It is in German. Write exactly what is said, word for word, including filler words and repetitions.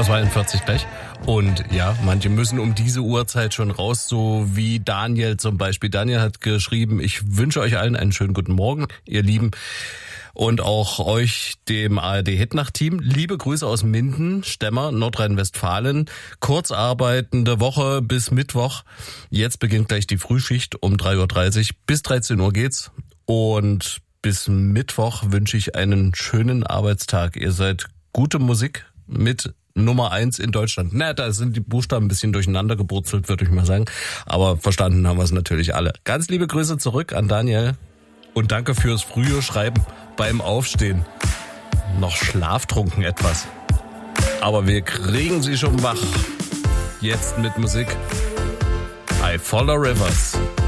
Uhr zweiundvierzig gleich. Und ja, manche müssen um diese Uhrzeit schon raus, so wie Daniel zum Beispiel. Daniel hat geschrieben, ich wünsche euch allen einen schönen guten Morgen, ihr Lieben. Und auch euch, dem A R D-Hitnacht-Team. Liebe Grüße aus Minden, Stemmer, Nordrhein-Westfalen. Kurzarbeitende Woche bis Mittwoch. Jetzt beginnt gleich die Frühschicht um drei Uhr dreißig. Bis dreizehn Uhr geht's. Und bis Mittwoch wünsche ich einen schönen Arbeitstag. Ihr seid gute Musik mit Nummer eins in Deutschland. Na, da sind die Buchstaben ein bisschen durcheinander gebrutzelt, würde ich mal sagen. Aber verstanden haben wir es natürlich alle. Ganz liebe Grüße zurück an Daniel. Und danke fürs frühe Schreiben beim Aufstehen. Noch schlaftrunken etwas. Aber wir kriegen sie schon wach. Jetzt mit Musik. I Follow Rivers.